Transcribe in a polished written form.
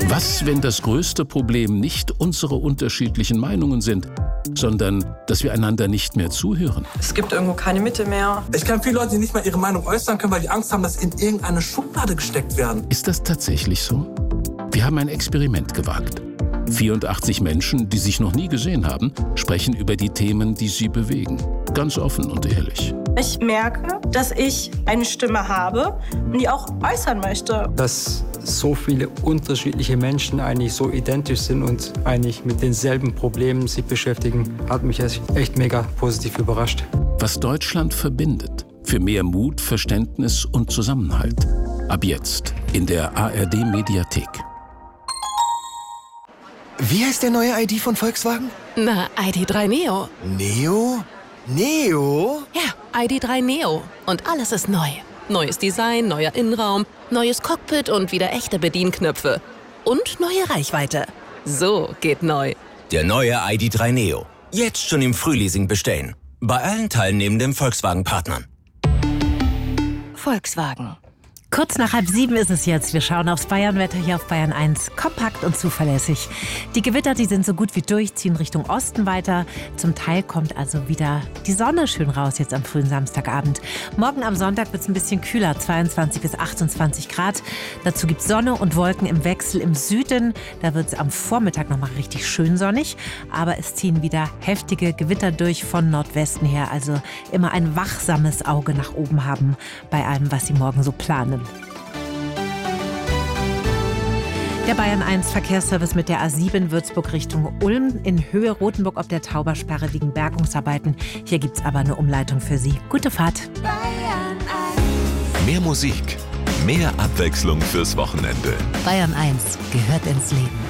Was, wenn das größte Problem nicht unsere unterschiedlichen Meinungen sind, sondern dass wir einander nicht mehr zuhören? Es gibt irgendwo keine Mitte mehr. Ich kenne viele Leute, die nicht mal ihre Meinung äußern können, weil die Angst haben, dass sie in irgendeine Schublade gesteckt werden. Ist das tatsächlich so? Wir haben ein Experiment gewagt. 84 Menschen, die sich noch nie gesehen haben, sprechen über die Themen, die sie bewegen. Ganz offen und ehrlich. Ich merke, dass ich eine Stimme habe und die auch äußern möchte. Dass so viele unterschiedliche Menschen eigentlich so identisch sind und eigentlich mit denselben Problemen sich beschäftigen, hat mich echt mega positiv überrascht. Was Deutschland verbindet. Für mehr Mut, Verständnis und Zusammenhalt. Ab jetzt in der ARD-Mediathek. Wie heißt der neue ID von Volkswagen? Na, ID.3 Neo. Neo? Neo? Ja, ID.3 Neo. Und alles ist neu. Neues Design, neuer Innenraum, neues Cockpit und wieder echte Bedienknöpfe. Und neue Reichweite. So geht neu. Der neue ID.3 Neo. Jetzt schon im Frühleasing bestellen. Bei allen teilnehmenden Volkswagen-Partnern. Volkswagen. Kurz nach 6:30 ist es jetzt. Wir schauen aufs Bayernwetter hier auf Bayern 1. Kompakt und zuverlässig. Die Gewitter, die sind so gut wie durch, ziehen Richtung Osten weiter. Zum Teil kommt also wieder die Sonne schön raus jetzt am frühen Samstagabend. Morgen am Sonntag wird es ein bisschen kühler, 22 bis 28 Grad. Dazu gibt es Sonne und Wolken im Wechsel im Süden. Da wird es am Vormittag nochmal richtig schön sonnig. Aber es ziehen wieder heftige Gewitter durch von Nordwesten her. Also immer ein wachsames Auge nach oben haben bei allem, was Sie morgen so planen. Der Bayern 1 Verkehrsservice mit der A7 Würzburg Richtung Ulm. In Höhe Rothenburg ob der Taubersperre wegen Bergungsarbeiten. Hier gibt es aber eine Umleitung für Sie. Gute Fahrt. Bayern 1. Mehr Musik, mehr Abwechslung fürs Wochenende. Bayern 1 gehört ins Leben.